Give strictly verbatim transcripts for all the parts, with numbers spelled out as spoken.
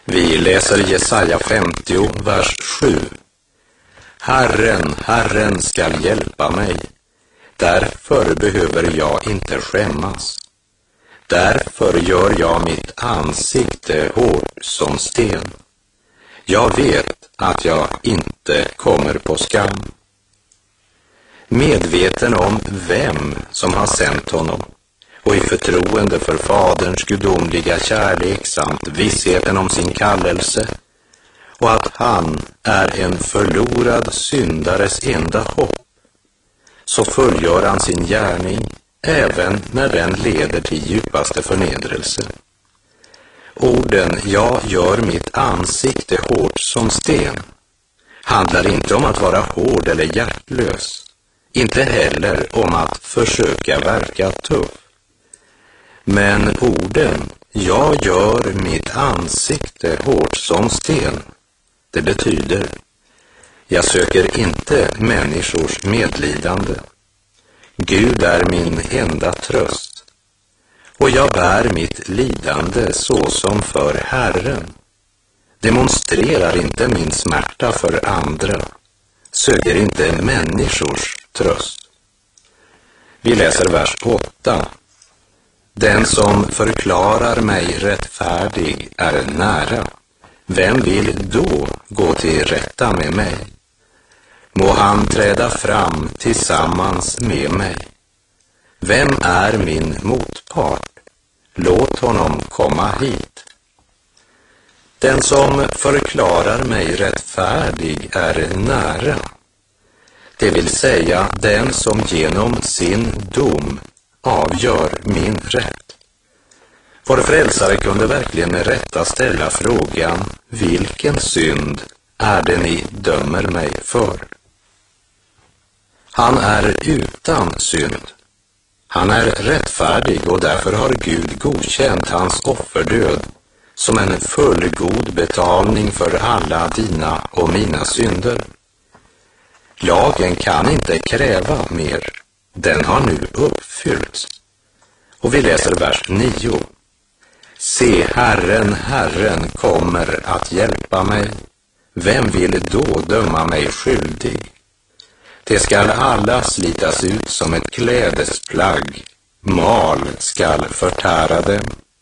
Vi läser Jesaja femtio, vers sju. Herren, Herren skall hjälpa mig. Därför behöver jag inte skämmas. Därför gör jag mitt ansikte hårt som sten. Jag vet att jag inte kommer på skam. Medveten om vem som har sänt honom och i förtroende för Faderns gudomliga kärlek samt vissheten om sin kallelse och att han är en förlorad syndares enda hopp, så fullgör han sin gärning även när den leder till djupaste förnedrelse. Orden "jag gör mitt ansikte hårt som sten" handlar inte om att vara hård eller hjärtlös, inte heller om att försöka verka tuff. Men orden "jag gör mitt ansikte hårt som sten", det betyder: jag söker inte människors medlidande. Gud är min enda tröst, och jag bär mitt lidande såsom för Herren. Demonstrerar inte min smärta för andra, söker inte människors tröst. Vi läser vers åtta. Den som förklarar mig rättfärdig är nära. Vem vill då gå till rätta med mig? Må han träda fram tillsammans med mig. Vem är min motpart? Låt honom komma hit. Den som förklarar mig rättfärdig är nära. Det vill säga den som genom sin dom avgör min rätt. Vår frälsare kunde verkligen med rätta ställa frågan: vilken synd är det ni dömer mig för? Han är utan synd. Han är rättfärdig och därför har Gud godkänt hans offerdöd som en fullgod betalning för alla dina och mina synder. Lagen kan inte kräva mer. Den har nu uppfyllts. Och vi läser vers nio. Se, Herren, Herren kommer att hjälpa mig. Vem vill då döma mig skyldig? Det skall alla slitas ut som ett klädesplagg. Mal skall förtära dem.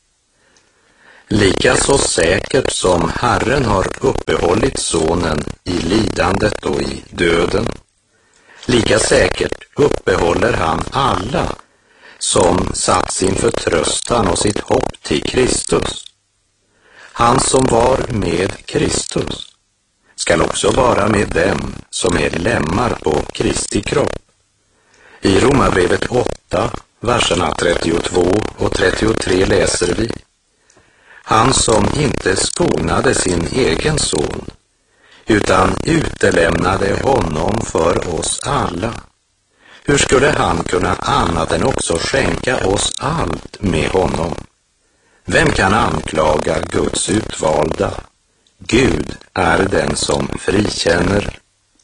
Lika så säkert som Herren har uppehållit sonen i lidandet och i döden, lika säkert uppehåller han alla som satt sin förtröstan och sitt hopp till Kristus. Han som var med Kristus skall också vara med dem som är lemmar på Kristi kropp. I Romarbrevet åtta, verserna trettiotvå och trettiotre läser vi: han som inte skonade sin egen son, utan utelämnade honom för oss alla. Hur skulle han kunna annat än också skänka oss allt med honom? Vem kan anklaga Guds utvalda? Gud är den som frikänner.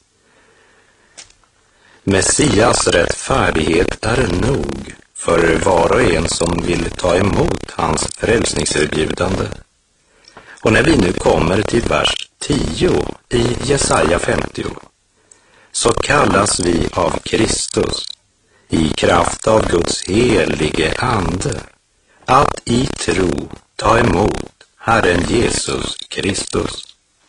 Messias rättfärdighet är nog för var och en som vill ta emot hans frälsningserbjudande. Och när vi nu kommer till vers tio i Jesaja femtio, så kallas vi av Kristus i kraft av Guds helige ande att i tro ta emot Herren Jesus Kristus.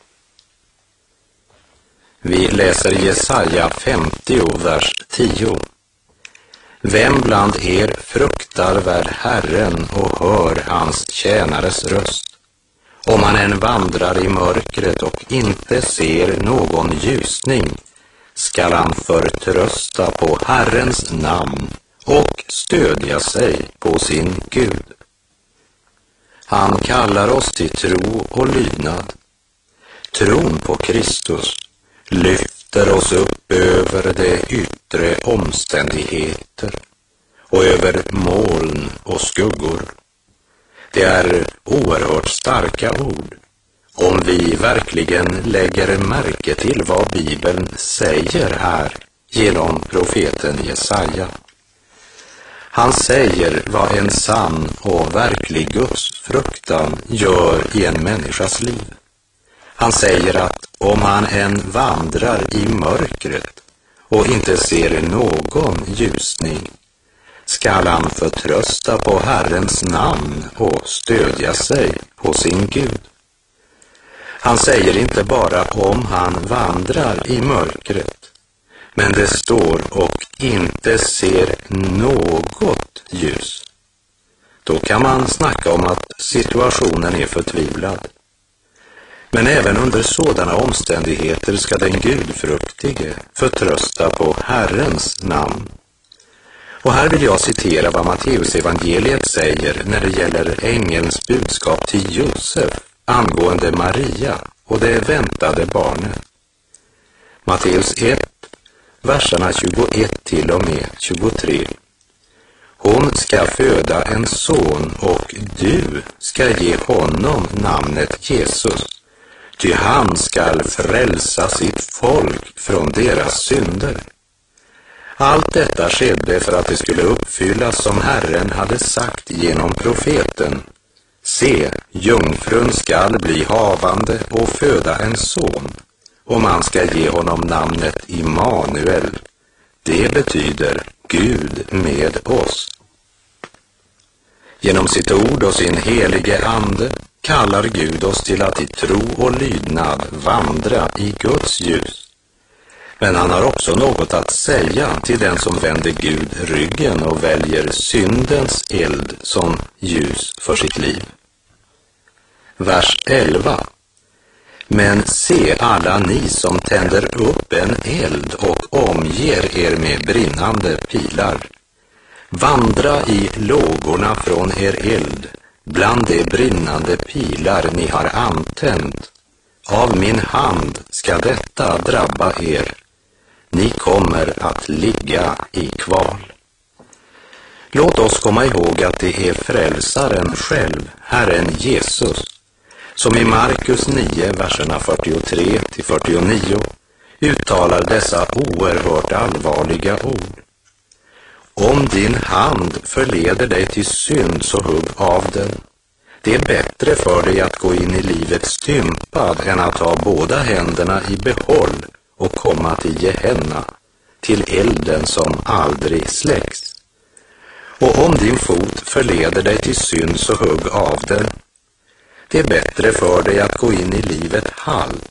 Vi läser Jesaja femtio, vers tio. Vem bland er fruktar väl Herren och hör hans tjänares röst? Om han än vandrar i mörkret och inte ser någon ljusning, skall han förtrösta på Herrens namn och stödja sig på sin Gud. Han kallar oss till tro och lydnad. Tron på Kristus lyfter oss upp över de yttre omständigheter och över moln och skuggor. Det är oerhört starka ord, om vi verkligen lägger märke till vad Bibeln säger här genom profeten Jesaja. Han säger vad en sann och verklig gudsfruktan gör i en människas liv. Han säger att om han än vandrar i mörkret och inte ser någon ljusning, skall han förtrösta på Herrens namn och stödja sig på sin Gud. Han säger inte bara om han vandrar i mörkret, men det står och inte ser något ljus. Då kan man snacka om att situationen är förtvivlad. Men även under sådana omständigheter ska den gudfruktige förtrösta på Herrens namn. Och här vill jag citera vad Matteus evangeliet säger när det gäller ängelns budskap till Josef angående Maria och det väntade barnet. Matteus ett, verserna tjugoett till och med tjugotre. Hon ska föda en son och du ska ge honom namnet Jesus, ty han skall frälsa sitt folk från deras synder. Allt detta skedde för att det skulle uppfyllas som Herren hade sagt genom profeten. Se, jungfrun skall bli havande och föda en son, och man ska ge honom namnet Immanuel. Det betyder Gud med oss. Genom sitt ord och sin helige ande kallar Gud oss till att i tro och lydnad vandra i Guds ljus. Men han har också något att säga till den som vänder Gud ryggen och väljer syndens eld som ljus för sitt liv. Vers elva. Men se alla ni som tänder upp en eld och omger er med brinnande pilar. Vandra i lågorna från er eld, bland de brinnande pilar ni har antänt. Av min hand ska detta drabba er. Ni kommer att ligga i kval. Låt oss komma ihåg att det är frälsaren själv, Herren Jesus, som i Markus nio, verserna fyrtiotre till fyrtionio, uttalar dessa oerhört allvarliga ord. Om din hand förleder dig till synd, så hugg av den. Det är bättre för dig att gå in i livet stympad än att ha båda händerna i behåll och komma till Gehenna, till elden som aldrig släcks. Och om din fot förleder dig till synd, så hugg av den. Det är bättre för dig att gå in i livet halt